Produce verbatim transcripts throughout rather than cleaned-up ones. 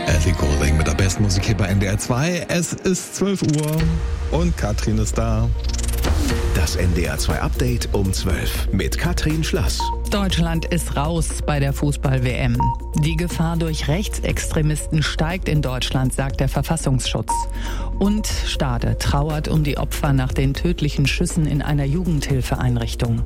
Ellie Goulding mit der besten Musik hier bei N D R zwei. Es ist zwölf Uhr und Katrin ist da. Das N D R zwei Update um zwölf mit Katrin Schlass. Deutschland ist raus bei der Fußball-W M. Die Gefahr durch Rechtsextremisten steigt in Deutschland, sagt der Verfassungsschutz. Und Stade trauert um die Opfer nach den tödlichen Schüssen in einer Jugendhilfeeinrichtung.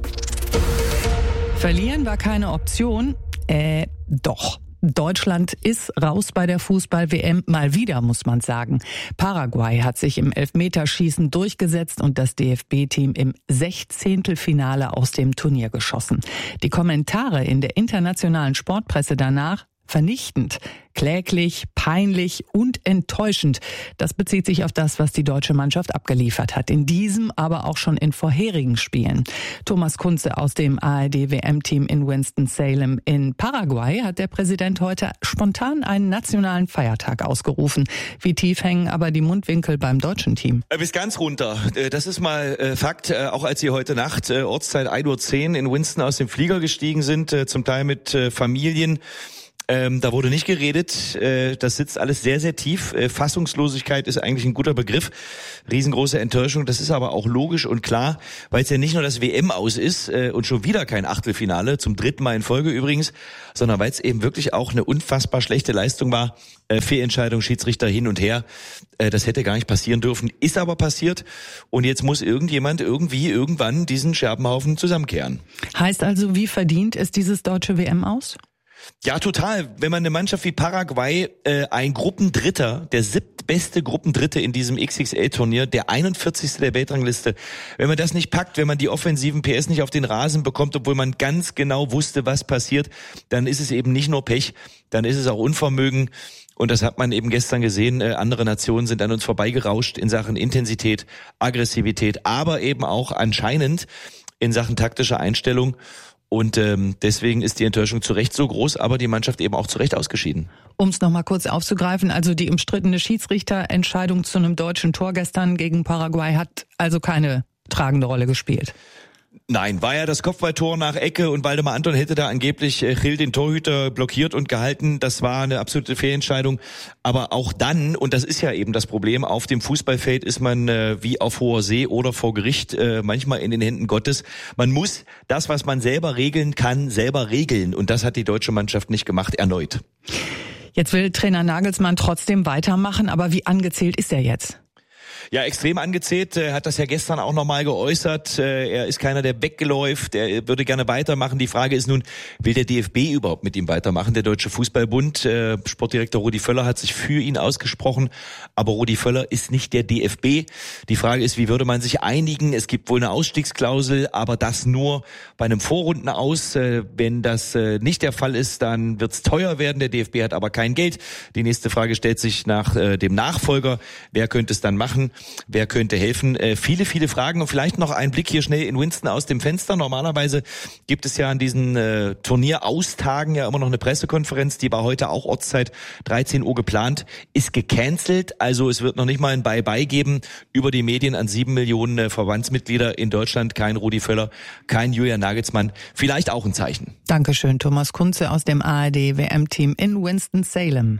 Verlieren war keine Option. Äh, doch. Deutschland ist raus bei der Fußball-W M, mal wieder, muss man sagen. Paraguay hat sich im Elfmeterschießen durchgesetzt und das D F B-Team im Sechzehntelfinale aus dem Turnier geschossen. Die Kommentare in der internationalen Sportpresse danach: vernichtend, kläglich, peinlich und enttäuschend. Das bezieht sich auf das, was die deutsche Mannschaft abgeliefert hat. In diesem, aber auch schon in vorherigen Spielen. Thomas Kunze aus dem A R D-W M-Team in Winston-Salem in Paraguay hat der Präsident heute spontan einen nationalen Feiertag ausgerufen. Wie tief hängen aber die Mundwinkel beim deutschen Team? Bis ganz runter. Das ist mal Fakt. Auch als Sie heute Nacht, Ortszeit ein Uhr zehn, in Winston aus dem Flieger gestiegen sind, zum Teil mit Familien. Ähm, da wurde nicht geredet, äh, das sitzt alles sehr, sehr tief. Äh, Fassungslosigkeit ist eigentlich ein guter Begriff. Riesengroße Enttäuschung, das ist aber auch logisch und klar, weil es ja nicht nur das W M aus ist äh, und schon wieder kein Achtelfinale, zum dritten Mal in Folge übrigens, sondern weil es eben wirklich auch eine unfassbar schlechte Leistung war. Äh, Fehlentscheidung, Schiedsrichter hin und her, äh, das hätte gar nicht passieren dürfen, ist aber passiert und jetzt muss irgendjemand irgendwie irgendwann diesen Scherbenhaufen zusammenkehren. Heißt also, wie verdient ist dieses deutsche W M aus? Ja, total. Wenn man eine Mannschaft wie Paraguay, äh, ein Gruppendritter, der siebtbeste Gruppendritte in diesem X X L-Turnier, der einundvierzigste der Weltrangliste, wenn man das nicht packt, wenn man die offensiven P S nicht auf den Rasen bekommt, obwohl man ganz genau wusste, was passiert, dann ist es eben nicht nur Pech, dann ist es auch Unvermögen. Und das hat man eben gestern gesehen. Äh, andere Nationen sind an uns vorbeigerauscht in Sachen Intensität, Aggressivität, aber eben auch anscheinend in Sachen taktischer Einstellung. Und ähm, deswegen ist die Enttäuschung zu Recht so groß, aber die Mannschaft eben auch zu Recht ausgeschieden. Um es nochmal kurz aufzugreifen, also die umstrittene Schiedsrichterentscheidung zu einem deutschen Tor gestern gegen Paraguay hat also keine tragende Rolle gespielt. Nein, war ja das Kopfballtor nach Ecke und Waldemar Anton hätte da angeblich Gil, den Torhüter, blockiert und gehalten. Das war eine absolute Fehlentscheidung. Aber auch dann, und das ist ja eben das Problem, auf dem Fußballfeld ist man äh, wie auf hoher See oder vor Gericht äh, manchmal in den Händen Gottes. Man muss das, was man selber regeln kann, selber regeln. Und das hat die deutsche Mannschaft nicht gemacht, erneut. Jetzt will Trainer Nagelsmann trotzdem weitermachen, aber wie angezählt ist er jetzt? Ja, extrem angezählt, er hat das ja gestern auch nochmal geäußert. Er ist keiner, der weggeläuft, er würde gerne weitermachen. Die Frage ist nun, will der D F B überhaupt mit ihm weitermachen, der Deutsche Fußballbund? Sportdirektor Rudi Völler hat sich für ihn ausgesprochen, aber Rudi Völler ist nicht der D F B. Die Frage ist, wie würde man sich einigen? Es gibt wohl eine Ausstiegsklausel, aber das nur bei einem Vorrundenaus. Wenn das nicht der Fall ist, dann wird es teuer werden. Der D F B hat aber kein Geld. Die nächste Frage stellt sich nach dem Nachfolger. Wer könnte es dann machen? Wer könnte helfen? Äh, viele, viele Fragen und vielleicht noch ein Blick hier schnell in Winston aus dem Fenster. Normalerweise gibt es ja an diesen äh, Turnieraustagen ja immer noch eine Pressekonferenz. Die war heute auch Ortszeit dreizehn Uhr geplant, ist gecancelt. Also es wird noch nicht mal ein Bye-Bye geben über die Medien an sieben Millionen äh, Verbandsmitglieder in Deutschland. Kein Rudi Völler, kein Julian Nagelsmann. Vielleicht auch ein Zeichen. Dankeschön, Thomas Kunze aus dem A R D-W M-Team in Winston-Salem.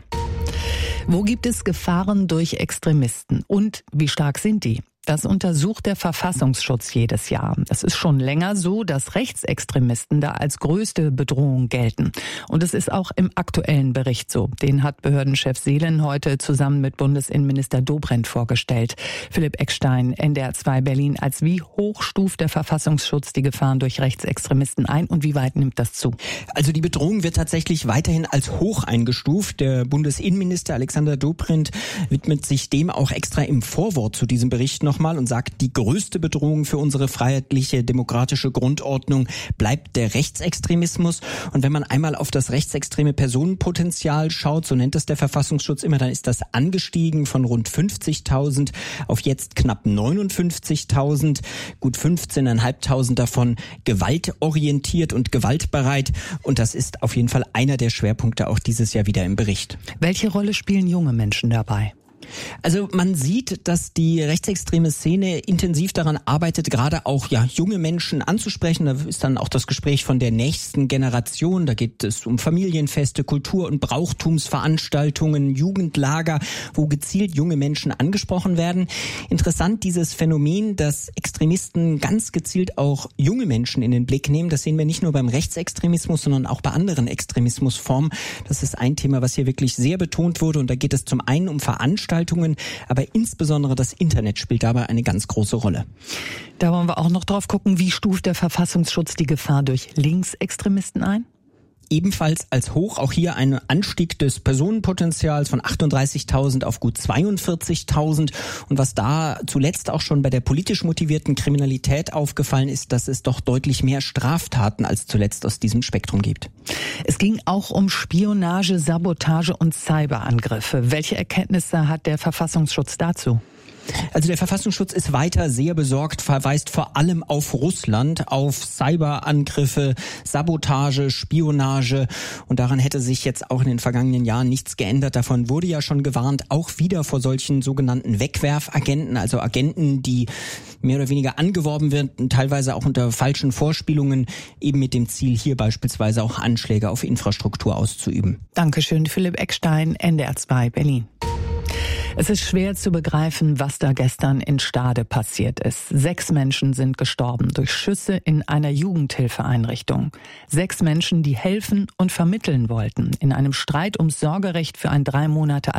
Wo gibt es Gefahren durch Extremisten und wie stark sind die? Das untersucht der Verfassungsschutz jedes Jahr. Es ist schon länger so, dass Rechtsextremisten da als größte Bedrohung gelten. Und es ist auch im aktuellen Bericht so. Den hat Behördenchef Seelen heute zusammen mit Bundesinnenminister Dobrindt vorgestellt. Philipp Eckstein, N D R zwei Berlin. Als wie hoch stuft der Verfassungsschutz die Gefahren durch Rechtsextremisten ein und wie weit nimmt das zu? Also die Bedrohung wird tatsächlich weiterhin als hoch eingestuft. Der Bundesinnenminister Alexander Dobrindt widmet sich dem auch extra im Vorwort zu diesem Bericht noch mal und sagt, die größte Bedrohung für unsere freiheitliche, demokratische Grundordnung bleibt der Rechtsextremismus. Und wenn man einmal auf das rechtsextreme Personenpotenzial schaut, so nennt es der Verfassungsschutz immer, dann ist das angestiegen von rund fünfzigtausend auf jetzt knapp neunundfünfzigtausend. Gut fünfzehntausendfünfhundert davon gewaltorientiert und gewaltbereit. Und das ist auf jeden Fall einer der Schwerpunkte auch dieses Jahr wieder im Bericht. Welche Rolle spielen junge Menschen dabei? Also man sieht, dass die rechtsextreme Szene intensiv daran arbeitet, gerade auch ja junge Menschen anzusprechen. Da ist dann auch das Gespräch von der nächsten Generation. Da geht es um Familienfeste, Kultur- und Brauchtumsveranstaltungen, Jugendlager, wo gezielt junge Menschen angesprochen werden. Interessant dieses Phänomen, dass Extremisten ganz gezielt auch junge Menschen in den Blick nehmen. Das sehen wir nicht nur beim Rechtsextremismus, sondern auch bei anderen Extremismusformen. Das ist ein Thema, was hier wirklich sehr betont wurde. Und da geht es zum einen um Veranstaltungen, aber insbesondere das Internet spielt dabei eine ganz große Rolle. Da wollen wir auch noch drauf gucken, wie stuft der Verfassungsschutz die Gefahr durch Linksextremisten ein? Ebenfalls als hoch, auch hier ein Anstieg des Personenpotenzials von achtunddreißigtausend auf gut zweiundvierzigtausend. Und was da zuletzt auch schon bei der politisch motivierten Kriminalität aufgefallen ist, dass es doch deutlich mehr Straftaten als zuletzt aus diesem Spektrum gibt. Es ging auch um Spionage, Sabotage und Cyberangriffe. Welche Erkenntnisse hat der Verfassungsschutz dazu? Also der Verfassungsschutz ist weiter sehr besorgt, verweist vor allem auf Russland, auf Cyberangriffe, Sabotage, Spionage. Und daran hätte sich jetzt auch in den vergangenen Jahren nichts geändert. Davon wurde ja schon gewarnt, auch wieder vor solchen sogenannten Wegwerfagenten, also Agenten, die mehr oder weniger angeworben werden, teilweise auch unter falschen Vorspielungen, eben mit dem Ziel, hier beispielsweise auch Anschläge auf Infrastruktur auszuüben. Dankeschön, Philipp Eckstein, N D R zwei Berlin. Es ist schwer zu begreifen, was da gestern in Stade passiert ist. Sechs Menschen sind gestorben durch Schüsse in einer Jugendhilfeeinrichtung. Sechs Menschen, die helfen und vermitteln wollten in einem Streit ums Sorgerecht für ein drei Monate